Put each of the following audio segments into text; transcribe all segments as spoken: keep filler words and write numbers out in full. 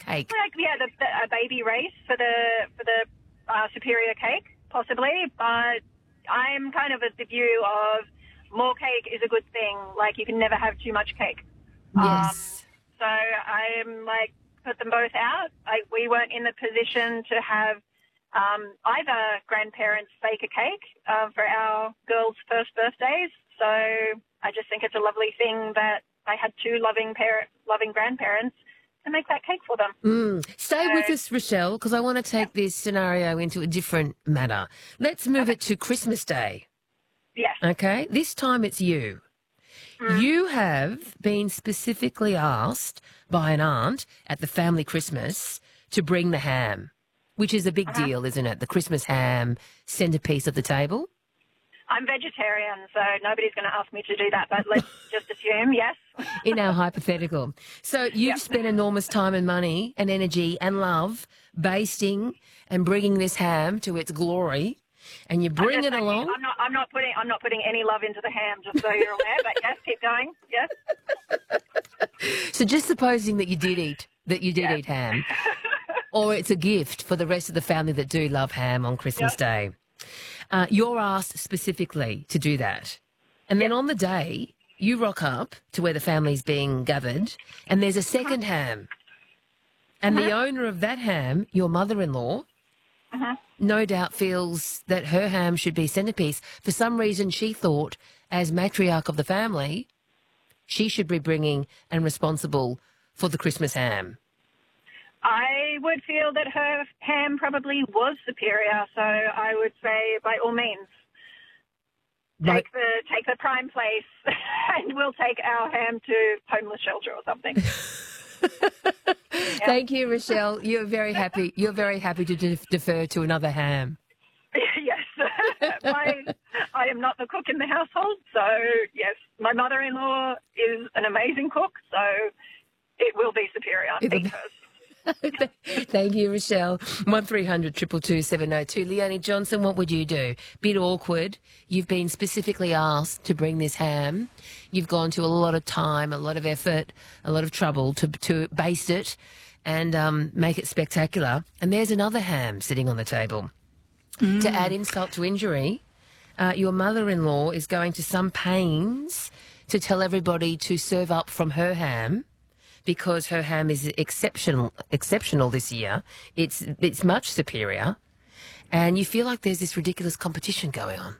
cake? Like, yeah, the, the, a baby race for the for the uh, superior cake, possibly. But I'm kind of of the view of more cake is a good thing. Like, you can never have too much cake. Yes. Um, so I'm like, put them both out. I, we weren't in the position to have um, either grandparents bake a cake uh, for our girls' first birthdays. So I just think it's a lovely thing that I had two loving parent, loving grandparents to make that cake for them. Mm. Stay So, with us, Rochelle, because I want to take this scenario into a different manner. Let's move it to Christmas Day. yes. Okay? This time it's you. Mm. You have been specifically asked by an aunt at the family Christmas to bring the ham, which is a big Uh-huh. deal, isn't it? The Christmas ham, centrepiece of the table. I'm vegetarian, so nobody's going to ask me to do that, but let's just assume, yes. In our hypothetical. So you've Yep. spent enormous time and money and energy and love basting and bringing this ham to its glory, and you bring I'm it just- along. I'm not, I'm not putting, I'm not putting any love into the ham, just so you're aware. But yes, keep going. Yes. So just supposing that you did eat, that you did Yeah. eat ham, or it's a gift for the rest of the family that do love ham on Christmas Yep. Day. Uh, you're asked specifically to do that. And then Yep. on the day, you rock up to where the family's being gathered, and there's a second ham. And the owner of that ham, your mother-in-law, Uh-huh. no doubt feels that her ham should be centrepiece. For some reason, she thought, as matriarch of the family, she should be bringing and responsible for the Christmas ham. I would feel that her ham probably was superior, so I would say by all means, Right. take the take the prime place, and we'll take our ham to homeless shelter or something. Thank you, Rochelle. You're very happy. You're very happy to de- defer to another ham. Yes, my, I am not the cook in the household, so yes, my mother-in-law is an amazing cook, so it will be superior. It'll be- because Thank you, Rochelle. one three hundred two two two seven oh two. Leonie Johnson, what would you do? Bit awkward. You've been specifically asked to bring this ham. You've gone to a lot of time, a lot of effort, a lot of trouble to to baste it and um, make it spectacular. And there's another ham sitting on the table. To add insult to injury, uh, your mother-in-law is going to some pains to tell everybody to serve up from her ham, because her ham is exceptional exceptional this year. It's it's much superior, and you feel like there's this ridiculous competition going on.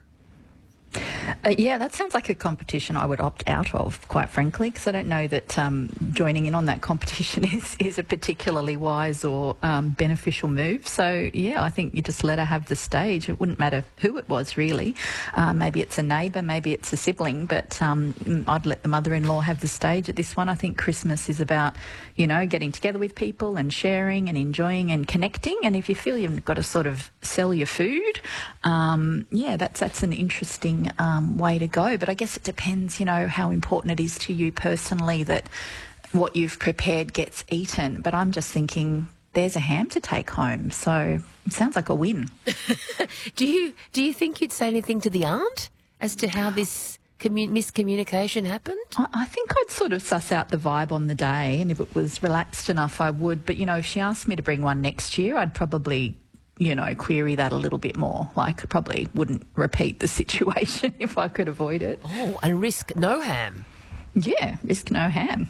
Uh, yeah, that sounds like a competition I would opt out of, quite frankly, because I don't know that um, joining in on that competition is, is a particularly wise or um, beneficial move. So, yeah, I think you just let her have the stage. It wouldn't matter who it was, really. Uh, maybe it's a neighbour, maybe it's a sibling, but um, I'd let the mother-in-law have the stage at this one. I think Christmas is about, you know, getting together with people and sharing and enjoying and connecting. And if you feel you've got to sort of sell your food, um, yeah, that's, that's an interesting Um, way to go. But I guess it depends, you know, how important it is to you personally that what you've prepared gets eaten. But I'm just thinking there's a ham to take home. So it sounds like a win. Do you do you think you'd say anything to the aunt as to how this commu- miscommunication happened? I, I think I'd sort of suss out the vibe on the day, and if it was relaxed enough, I would. But, you know, if she asked me to bring one next year, I'd probably, you know, query that a little bit more. Like, I probably wouldn't repeat the situation if I could avoid it. Oh, and risk no ham. Yeah, risk no ham.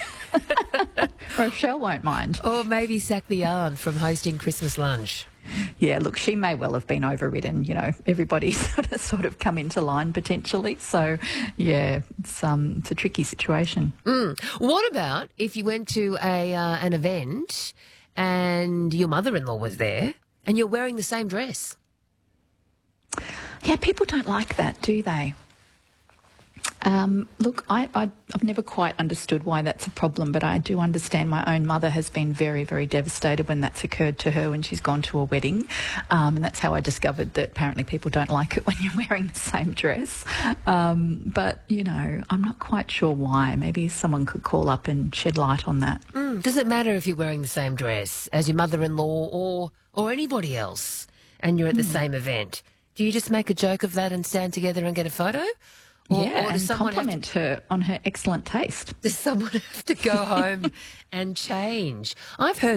Rochelle won't mind. Or maybe sack the aunt from hosting Christmas lunch. Yeah, look, she may well have been overridden. You know, everybody's sort of, sort of come into line potentially. So, yeah, it's, um, it's a tricky situation. Mm. What about if you went to a uh, an event and your mother-in-law was there and you're wearing the same dress? Yeah, people don't like that, do they? Um, look, I, I, I've never quite understood why that's a problem, but I do understand my own mother has been very, very devastated when that's occurred to her when she's gone to a wedding. Um, and that's how I discovered that apparently people don't like it when you're wearing the same dress. Um, but, you know, I'm not quite sure why. Maybe someone could call up and shed light on that. Mm. Does it matter if you're wearing the same dress as your mother-in-law or, or anybody else and you're at the Mm. same event? Do you just make a joke of that and stand together and get a photo? Or, yeah, or does and someone compliment have to, her on her excellent taste. does someone have to go home and change? I've heard